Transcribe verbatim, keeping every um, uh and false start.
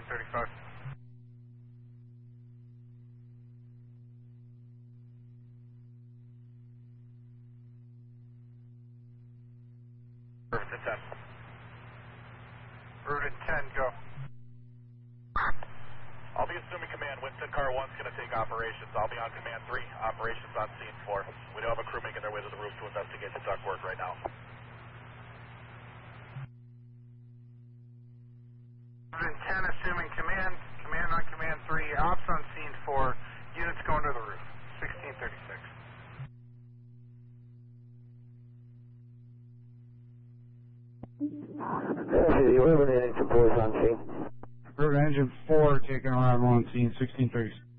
thirty-five. Irvington ten. Irvington ten, go. I'll be assuming command. Winston Car one's going to take operations. I'll be on command three. Operations on scene four. We do have a crew making their way to the roof to investigate the ductwork right now. Irvington ten, assuming command. Command on command three. Ops on scene four. Units going to the roof. sixteen thirty-six. The Urban Engine four is on scene. Urban Engine four taking arrival on scene, sixteen thirty-six.